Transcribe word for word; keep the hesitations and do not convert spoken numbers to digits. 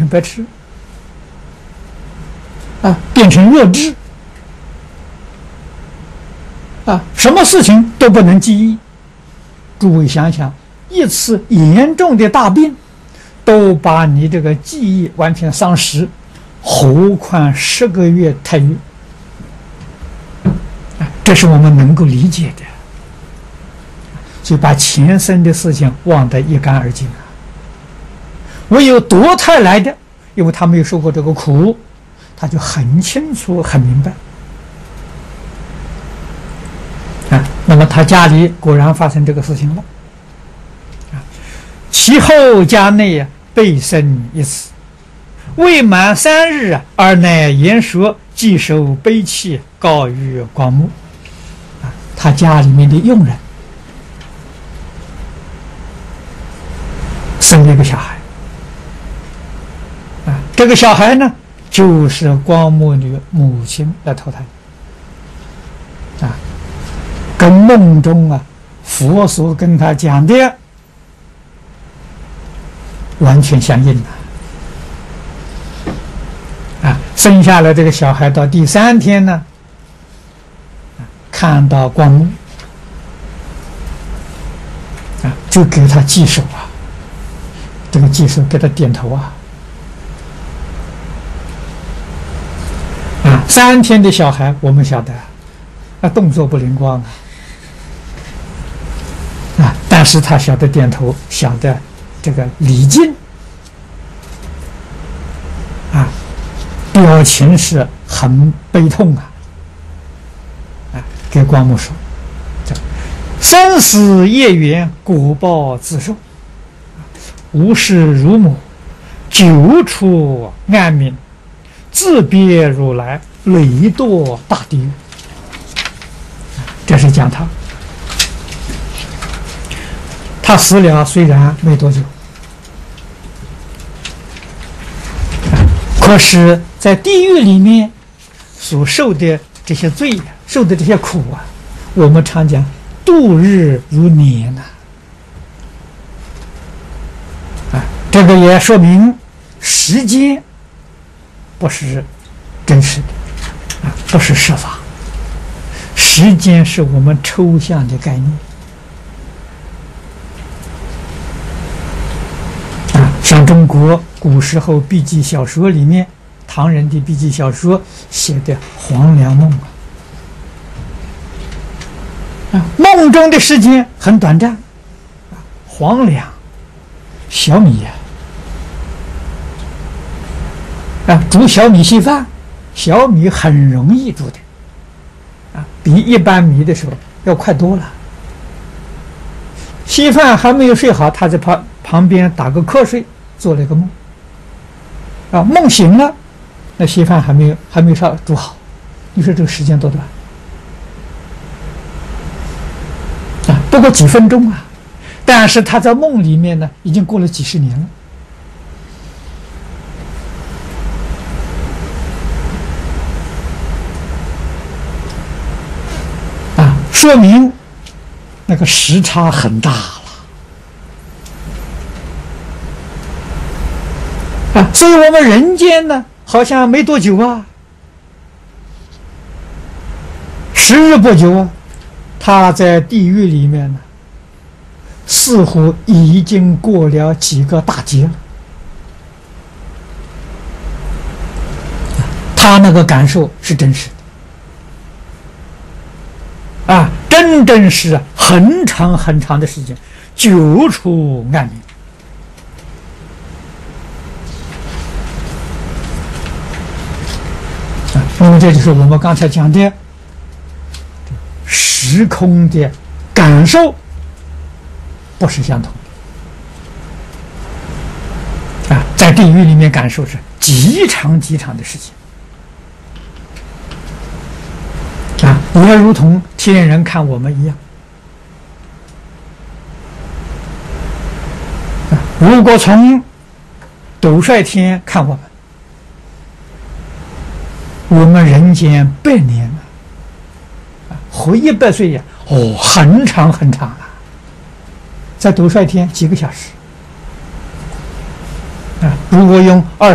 白痴啊，变成弱智啊，什么事情都不能记忆。诸位想想，一次严重的大病都把你这个记忆完全丧失，何况十个月太狱？这是我们能够理解的，就把前生的事情忘得一干二净啊。唯有堕胎来的，因为他没有受过这个苦，他就很清楚很明白啊。那么他家里果然发生这个事情了啊。其后家内啊备生一子，未满三日啊，而乃言说，既受悲泣，告于光目啊。他家里面的佣人生了一个小孩。这个小孩呢，就是光目女母亲来投胎啊，跟梦中啊佛所跟他讲的完全相应啊。啊，生下来这个小孩到第三天呢，看到光目啊，就给他稽首啊，这个稽首给他点头啊。啊，三天的小孩，我们晓得，啊，动作不灵光啊，啊，但是他晓得点头，晓得这个礼敬，啊，表情是很悲痛啊，啊，给光目说，生死业缘，果报自受，无事如母，久处暗冥。自别如来，累堕大地狱。这是讲他，他死了虽然没多久，可是在地狱里面所受的这些罪，受的这些苦啊，我们常讲度日如年呐、啊。啊，这个也说明时间不是真实的啊，不是实法。时间是我们抽象的概念啊，像中国古时候笔记小说里面，唐人的笔记小说写的黄粱梦啊，啊，梦中的时间很短暂啊，黄粱小米呀、啊。啊，煮小米稀饭，小米很容易煮的，啊，比一般米的时候要快多了。稀饭还没有睡好，他在旁旁边打个瞌睡，做了一个梦。啊，梦醒了，那稀饭还没有还没有烧煮好，你说这个时间多短？啊，不过几分钟啊，但是他在梦里面呢，已经过了几十年了。说明那个时差很大了啊，所以我们人间呢，好像没多久啊，时日不久啊，他在地狱里面呢，似乎已经过了几个大劫了，他那个感受是真实的。啊，真正是很长很长的时间，久处暗冥。啊，那么这就是我们刚才讲的时空的感受不是相同的。啊，在地狱里面感受是极长极长的时间。啊，也如同天人看我们一样。啊，如果从斗率天看我们，我们人间百年了，啊，活一百岁呀，哦，很长很长了。在斗率天几个小时，啊，如果用二